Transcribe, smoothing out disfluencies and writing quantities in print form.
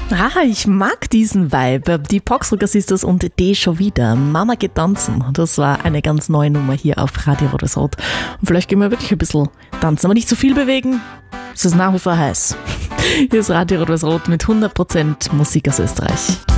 Ich mag diesen Vibe. Die Poxrocker Sisters und D schon wieder. Mama geht tanzen. Das war eine ganz neue Nummer hier auf Radio Rot-Rot. Und vielleicht gehen wir wirklich ein bisschen tanzen, aber nicht zu viel bewegen. Es ist nach wie vor heiß. Hier ist Radio Rot-Rot mit 100% Musik aus Österreich.